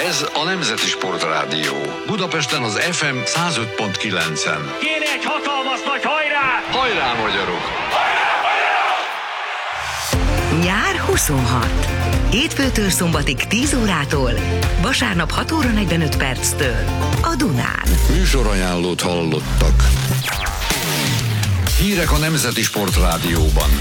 Ez a Nemzeti Sportrádió. Budapesten az FM 105.9-en. Kéne egy hatalmas nagy hajrá! Hajrá, magyarok! Nyár 26. Hétfőtől szombatig 10 órától, vasárnap 6 óra 45 perctől a Dunán. Műsorajánlót hallottak. Hírek a Nemzeti Sportrádióban.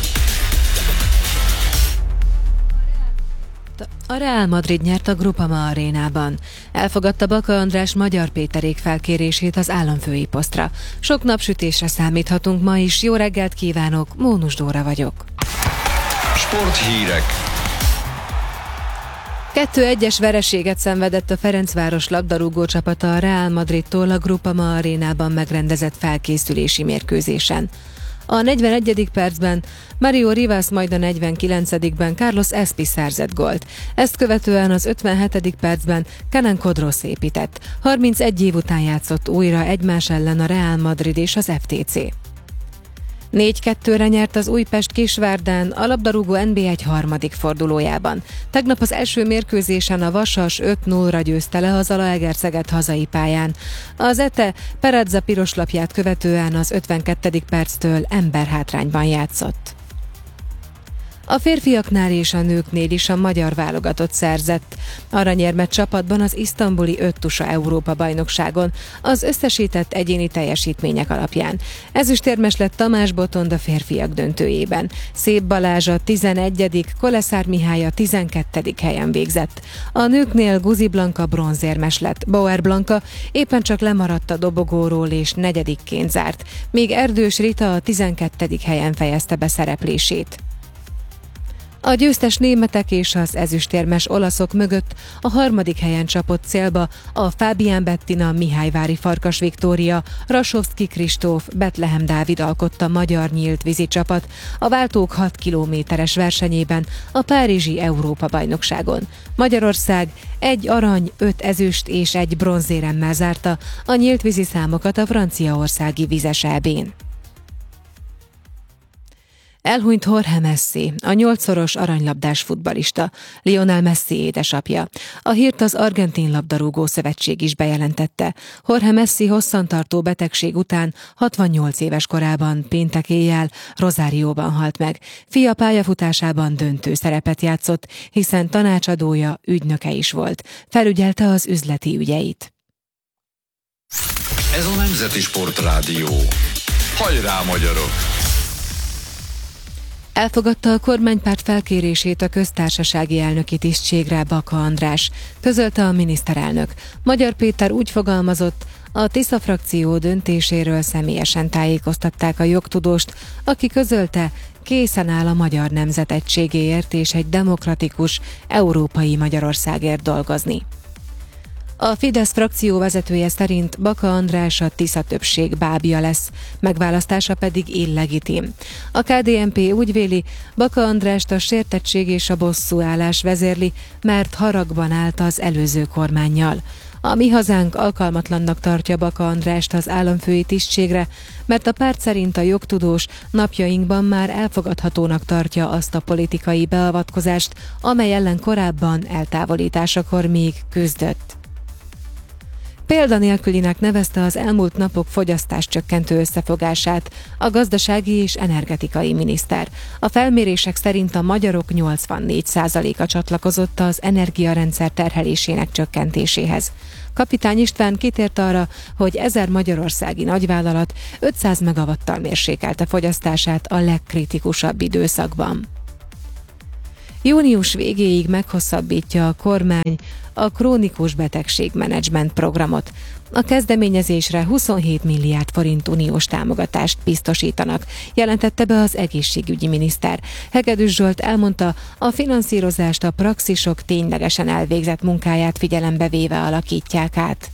A Real Madrid nyert a Groupama arénában. Elfogadta Baka András Magyar Péterék felkérését az államfői posztra. Sok napsütésre számíthatunk ma is. Jó reggelt kívánok, Mónus Dóra vagyok. Sporthírek. 2-1-es vereséget szenvedett a Ferencváros labdarúgó csapata a Real Madridtól a Groupama arénában megrendezett felkészülési mérkőzésen. A 41. percben Mario Rivas, majd a 49-ben Carlos Espi szerzett gólt. Ezt követően az 57. percben Kenan Kodrosz épített. 31 év után játszott újra egymás ellen a Real Madrid és az FTC. 4-2-re nyert az Újpest Kisvárdán a labdarúgó NB1 harmadik fordulójában. Tegnap az első mérkőzésen a Vasas 5-0-ra győzte le a Zalaegerszeget hazai pályán. Az ETE Peradza piroslapját követően az 52. perctől emberhátrányban játszott. A férfiaknál és a nőknél is a magyar válogatott szerzett. Aranyérmet csapatban az isztambuli Öttusa Európa-bajnokságon az összesített egyéni teljesítmények alapján. Ezüstérmes lett Tamás Botond a férfiak döntőjében. Szép Balázs a 11., Koleszár Mihály a 12. helyen végzett. A nőknél Guzi Blanka bronzérmes lett. Bauer Blanka éppen csak lemaradt a dobogóról és 4-ként zárt, míg Erdős Rita a 12. helyen fejezte be szereplését. A győztes németek és az ezüstérmes olaszok mögött a 3. helyen csapott célba a Fábián Bettina, Mihályvári Farkas Viktória, Rasovszki Kristóf, Betlehem Dávid alkotta magyar nyílt vízi csapat a váltók 6 kilométeres versenyében a párizsi Európa-bajnokságon. Magyarország 1 arany, 5 ezüst és 1 bronzéremmel zárta a nyílt vízi számokat a franciaországi vizes EB-n. Elhunyt Jorge Messi, a 8-szoros aranylabdás futballista, Lionel Messi édesapja. A hírt az Argentin Labdarúgó Szövetség is bejelentette. Jorge Messi hosszantartó betegség után 68 éves korában péntek éjjel Rosárióban halt meg. Fia pályafutásában döntő szerepet játszott, hiszen tanácsadója, ügynöke is volt. Felügyelte az üzleti ügyeit. Ez a Nemzeti Sportrádió. Hajrá, magyarok! Elfogadta a kormánypárt felkérését a köztársasági elnöki tisztségre Baka András, közölte a miniszterelnök. Magyar Péter úgy fogalmazott, a Tisza frakció döntéséről személyesen tájékoztatták a jogtudóst, aki közölte, készen áll a magyar nemzet egységéért és egy demokratikus, európai Magyarországért dolgozni. A Fidesz frakció vezetője szerint Baka András a Tisza többség bábja lesz, megválasztása pedig illegitim. A KDNP úgy véli, Baka Andrást a sértettség és a bosszúállás vezérli, mert haragban állt az előző kormánnyal. A Mi Hazánk alkalmatlannak tartja Baka Andrást az államfői tisztségre, mert a párt szerint a jogtudós napjainkban már elfogadhatónak tartja azt a politikai beavatkozást, amely ellen korábban eltávolításakor még küzdött. Példanélkülinek nevezte az elmúlt napok fogyasztáscsökkentő összefogását a gazdasági és energetikai miniszter. A felmérések szerint a magyarok 84%-a csatlakozott az energiarendszer terhelésének csökkentéséhez. Kapitány István kitért arra, hogy 1000 magyarországi nagyvállalat 500 megawattal mérsékelte fogyasztását a legkritikusabb időszakban. Június végéig meghosszabbítja a kormány a krónikus betegségmenedzsment programot. A kezdeményezésre 27 milliárd forint uniós támogatást biztosítanak, jelentette be az egészségügyi miniszter. Hegedűs Zsolt elmondta, a finanszírozást a praxisok ténylegesen elvégzett munkáját figyelembe véve alakítják át.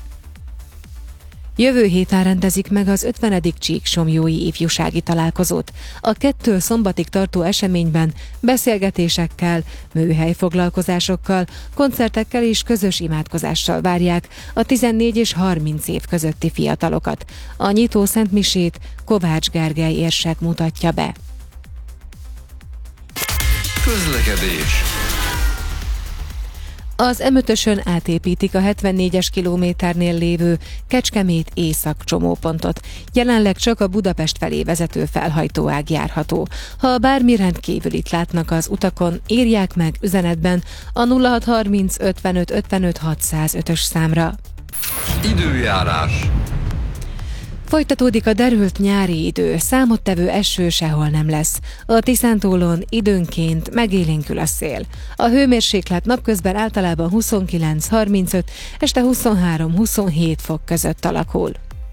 Jövő héten rendezik meg az 50. Csíksomlyói ifjúsági találkozót. A 2 szombatig tartó eseményben beszélgetésekkel, műhelyfoglalkozásokkal, koncertekkel és közös imádkozással várják a 14 és 30 év közötti fiatalokat. A nyitó szentmisét Kovács Gergely érsek mutatja be. Közlekedés. Az M5-ösön átépítik a 74-es kilométernél lévő Kecskemét észak csomópontot. Jelenleg csak a Budapest felé vezető felhajtóág járható. Ha bármi rendkívülit látnak az utakon, írják meg üzenetben a 0630 55 55 605-ös számra. Időjárás. Folytatódik a derült nyári idő, számottevő eső sehol nem lesz. A Tiszántúlon időnként megélénkül a szél. A hőmérséklet napközben általában 29-35, este 23-27 fok között alakul.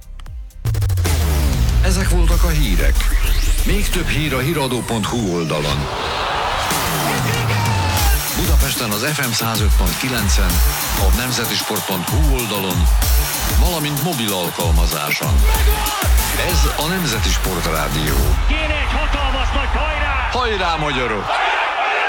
Ezek voltak a hírek. Még több hír a hiradó.hu oldalon. Budapesten az FM 105.9-en, a nemzetisport.hu oldalon, valamint mobil alkalmazáson. Ez a Nemzeti Sport Rádió. Kéne egy hatalmas nagy hajrá! Hajrá, magyarok!